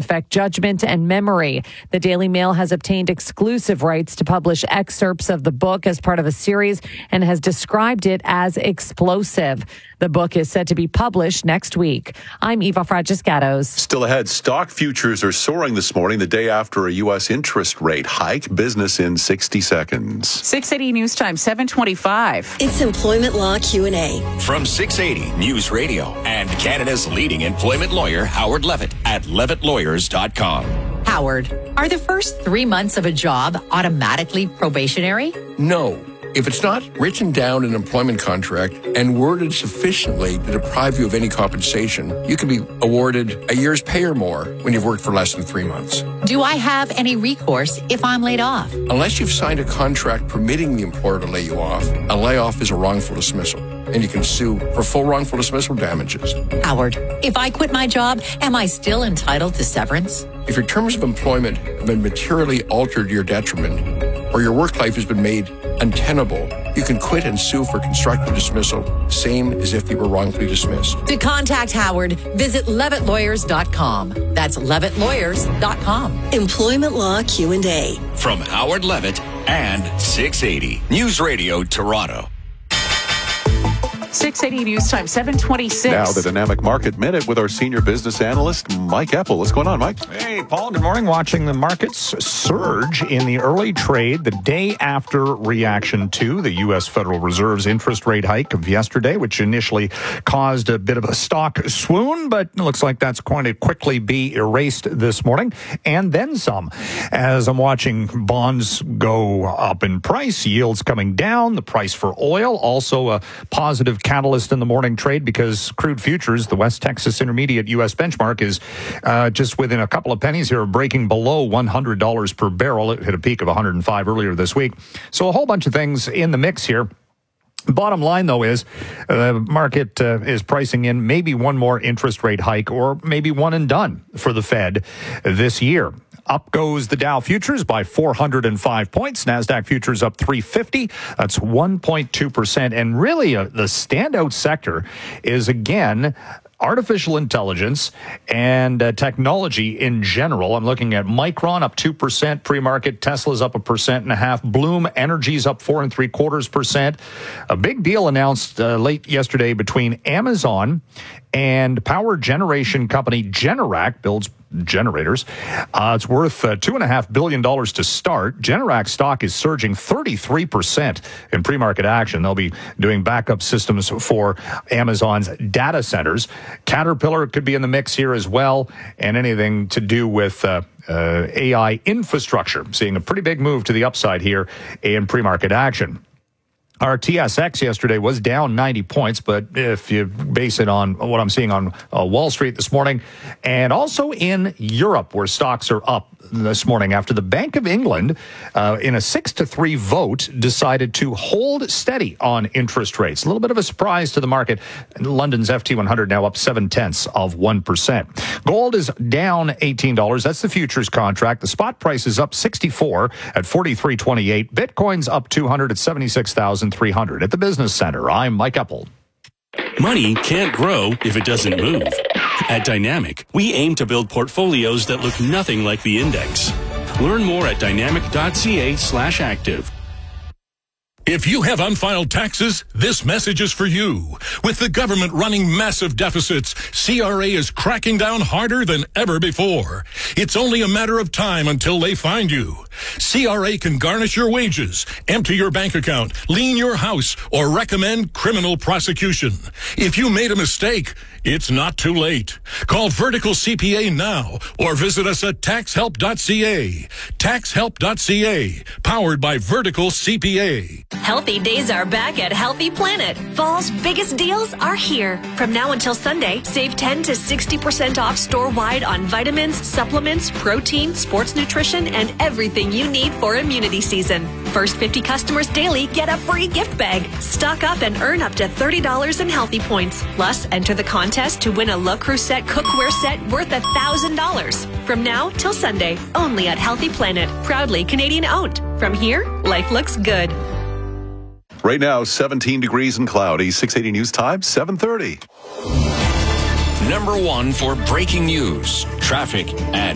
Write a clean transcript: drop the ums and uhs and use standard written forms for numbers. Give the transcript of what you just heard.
affect judgment and memory. The Daily Mail has obtained exclusive rights to publish excerpts of the book as part of a series and has described it as explosive. The book is set to be published next week. I'm Eva Fragiscatos. Still ahead, stock futures are soaring this morning, the day after a U.S. interest rate hike. Business in 60 seconds. 680 News Time, 7:25. It's Employment Law Q&A. From 680 News Radio and Canada's leading employment lawyer, Howard Levitt, at levittlawyers.com. Howard, are the first 3 months of a job automatically probationary? No. If it's not written down in an employment contract and worded sufficiently to deprive you of any compensation, you can be awarded a year's pay or more when you've worked for less than 3 months. Do I have any recourse if I'm laid off? Unless you've signed a contract permitting the employer to lay you off, a layoff is a wrongful dismissal, and you can sue for full wrongful dismissal damages. Howard, if I quit my job, am I still entitled to severance? If your terms of employment have been materially altered to your detriment, or your work life has been made untenable, you can quit and sue for constructive dismissal, same as if you were wrongfully dismissed. To contact Howard, visit levittlawyers.com. That's levittlawyers.com. Employment Law Q&A. From Howard Levitt and 680 News Radio Toronto. 680 News Time, 7:26. Now the Dynamic Market Minute with our senior business analyst, Mike Eppel. What's going on, Mike? Hey, Paul. Good morning. Watching the markets surge in the early trade the day after reaction to the U.S. Federal Reserve's interest rate hike of yesterday, which initially caused a bit of a stock swoon, but it looks like that's going to quickly be erased this morning, and then some. As I'm watching bonds go up in price, yields coming down, the price for oil also a positive catalyst in the morning trade because crude futures, the West Texas Intermediate U.S. benchmark, is just within a couple of pennies here, breaking below $100 per barrel. It hit a peak of 105 earlier this week. So a whole bunch of things in the mix here. Bottom line, though, is the market is pricing in maybe one more interest rate hike or maybe one and done for the Fed this year. Up goes the Dow futures by 405 points. NASDAQ futures up 350. That's 1.2%. And really, the standout sector is, again, artificial intelligence and technology in general. I'm looking at Micron up 2% pre-market. Tesla's up 1.5%. Bloom Energy's up 4.75%. A big deal announced late yesterday between Amazon and power generation company Generac, builds generators. It's worth $2.5 billion to start. Generac stock is surging 33% in pre-market action. They'll be doing backup systems for Amazon's data centers. Caterpillar could be in the mix here as well, and anything to do with AI infrastructure. Seeing a pretty big move to the upside here in pre-market action. Our TSX yesterday was down 90 points, but if you base it on what I'm seeing on Wall Street this morning, and also in Europe, where stocks are up this morning after the Bank of England, in a 6-3 vote, decided to hold steady on interest rates. A little bit of a surprise to the market. London's FT100 now up 0.7%. Gold is down $18. That's the futures contract. The spot price is up 64 at 43.28. Bitcoin's up 200 at 76,300. At the Business Center, I'm Mike Eppel. Money can't grow if it doesn't move. At Dynamic, we aim to build portfolios that look nothing like the index. Learn more at dynamic.ca/active. If you have unfiled taxes, this message is for you. With the government running massive deficits, CRA is cracking down harder than ever before. It's only a matter of time until they find you. CRA can garnish your wages, empty your bank account, lien your house, or recommend criminal prosecution. If you made a mistake, it's not too late. Call Vertical CPA now or visit us at taxhelp.ca. Taxhelp.ca, powered by Vertical CPA. Healthy days are back at Healthy Planet. Fall's biggest deals are here. From now until Sunday, save 10 to 60% off store-wide on vitamins, supplements, protein, sports nutrition, and everything you need for immunity season. First 50 customers daily get a free gift bag. Stock up and earn up to $30 in Healthy Points. Plus, enter the contest to win a Le Creuset cookware set worth $1,000. From now till Sunday, only at Healthy Planet. Proudly Canadian owned. From here, life looks good. Right now, 17 degrees and cloudy. 680 News Time, 7:30. Number one for breaking news, traffic, and